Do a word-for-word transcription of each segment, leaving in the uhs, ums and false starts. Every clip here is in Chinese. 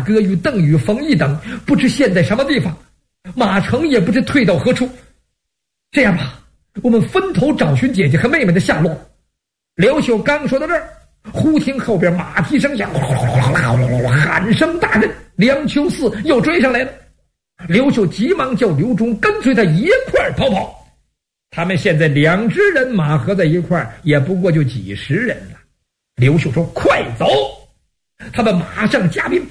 哥与邓禹、冯异等不知现在什么地方，马成也不知退到何处。这样吧，我们分头找寻姐姐和妹妹的下落。刘秀刚说到这儿，忽听后边马蹄声响，喊声大震，梁秋四又追上来了。刘秀急忙叫刘忠跟随他一块儿逃跑。他们现在两支人马合在一块儿，也不过就几十人了。刘秀说：“快走！”他们马上加鞭，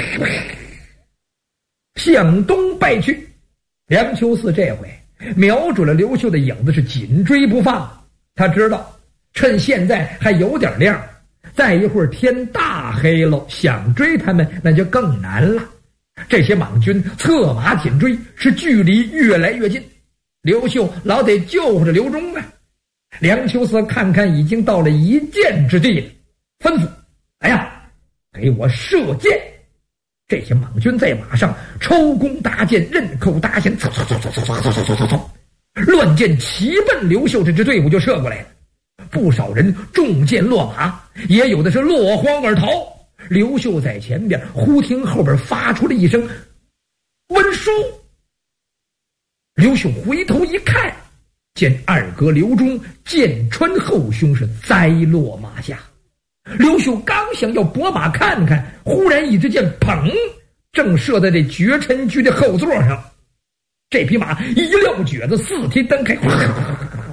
向东败去。梁秋四这回瞄准了刘秀的影子，是紧追不放。他知道趁现在还有点亮，再一会儿天大黑了，想追他们那就更难了。这些莽军策马紧追，是距离越来越近。刘秀老得救着刘忠啊！梁秋四看看已经到了一箭之地了，吩咐：“来呀，给我射箭！”这些莽军在马上抽弓搭箭，刃口搭弦，嗖嗖嗖嗖嗖嗖嗖嗖嗖，乱箭齐奔刘秀这支队伍就射过来了。不少人中箭落马，也有的是落荒而逃。刘秀在前边，忽听后边发出了一声文书。刘秀回头一看，见二哥刘忠箭穿后胸，是栽落马下。刘秀刚想要拨马看看，忽然一支箭砰，正射在这绝尘驹的后座上。这匹马一撂蹶子，四蹄蹬开，